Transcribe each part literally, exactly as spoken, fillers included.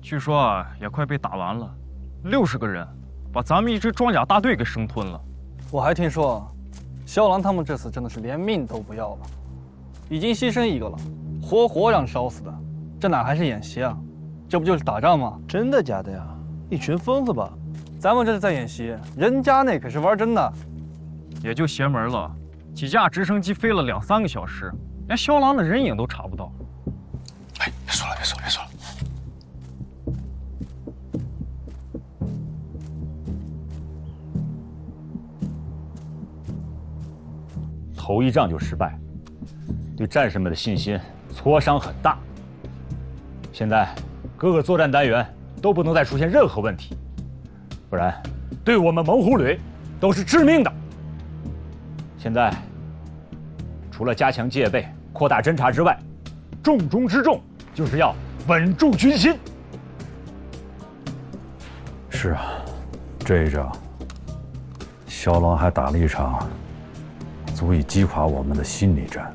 据说啊，也快被打完了，六十个人，把咱们一支装甲大队给生吞了。 我还听说，萧郎他们这次真的是连命都不要了，已经牺牲一个了，活活让烧死的，这哪还是演习啊？这不就是打仗吗？ 真的假的呀？一群疯子吧？ 咱们这是在演习，人家那可是玩真的。 也就邪门了，几架直升机飞了两三个小时，连萧郎的人影都查不到。 哎，别说了，别说了，别说了。 头一仗就失败，对战士们的信心挫伤很大。现在各个作战单元都不能再出现任何问题，不然对我们猛虎旅都是致命的。现在除了加强戒备、扩大侦察之外，重中之重就是要稳住军心。 是啊，这一仗，萧郎还打了一场足以击垮我们的心理战。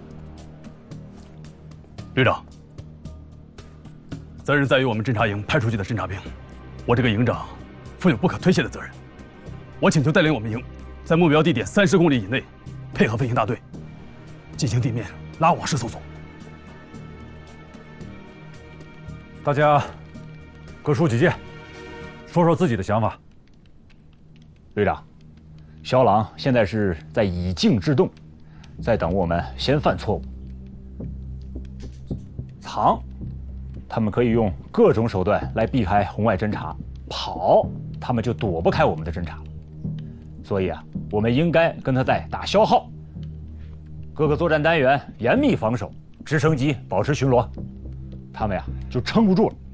旅长，责任在于我们侦察营派出去的侦察兵，我这个营长负有不可推卸的责任。我请求带领我们营，在目标地点三十公里以内，配合飞行大队进行地面拉网式搜索。 大家各抒己见，说说自己的想法。 旅长，萧郎现在是在以静制动，在等我们先犯错误。藏，他们可以用各种手段来避开红外侦察；跑，他们就躲不开我们的侦察。所以啊，我们应该跟他在打消耗。各个作战单元严密防守，直升机保持巡逻，他们呀就撑不住了。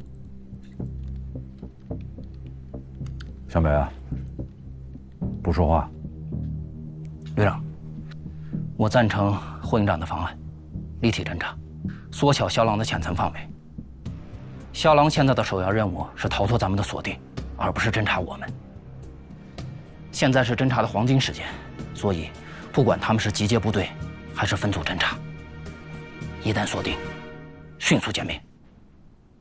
向北啊，不说话。 旅长，我赞成霍营长的方案，立体侦察，缩小萧郎的潜藏范围。萧郎现在的首要任务是逃脱咱们的锁定，而不是侦察我们。现在是侦察的黄金时间，所以不管他们是集结部队还是分组侦察，一旦锁定，迅速歼灭。